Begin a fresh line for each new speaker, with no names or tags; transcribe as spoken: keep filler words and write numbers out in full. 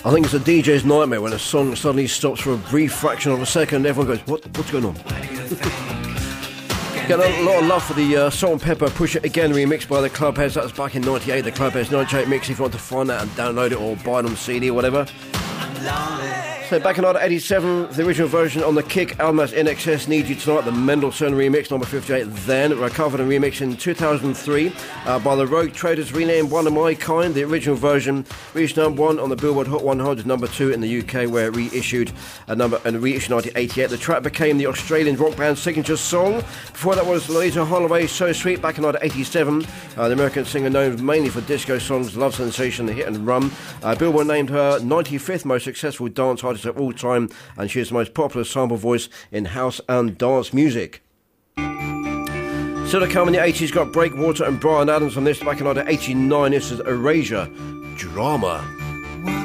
I think it's a D J's nightmare when a song suddenly stops for a brief fraction of a second and everyone goes, what? What's going on? Get a lot of love for the uh, Salt and Pepper Push It Again remix by the Clubheads. That was back in ninety-eight, the Clubheads ninety-eight mix. If you want to find that and download it or buy it on C D or whatever. So back in nineteen eighty-seven, the original version on the Kick album as In Excess, Need You Tonight, the Mendelssohn remix, number fifty-eight, then recovered and remixed in two thousand three uh, by the Rogue Traders, renamed One of My Kind. The original version reached number one on the Billboard Hot one hundred, number two in the U K, where it reissued a number and reissued nineteen eighty-eight. The track became the Australian rock band's signature song. Before that was Lolita Holloway's So Sweet back in nineteen eighty-seven. Uh, the American singer known mainly for disco songs, Love Sensation, Hit and Run. Uh, Billboard named her ninety-fifth most successful dance artist of all time, and she is the most popular sample voice in house and dance music. Still to come in the eighties, got Breakwater and Bryan Adams on this back in nineteen eighty-nine. This is Erasure, Drama.